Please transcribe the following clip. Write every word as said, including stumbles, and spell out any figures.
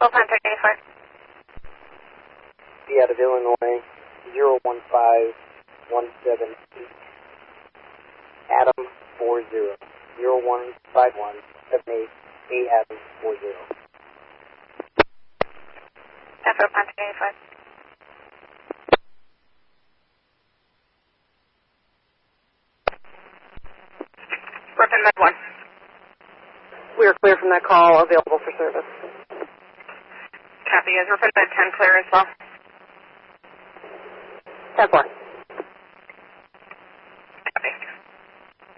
Echo contact eighty-five. Be out of Illinois, zero one five one seven eight. Adam four zero. zero one five one seven eight. A Adam four zero. Echo contact eighty-five. Brooklyn Med one. We are clear from that call, available for service. Copy. Is Brooklyn Med ten clear as well? ten four.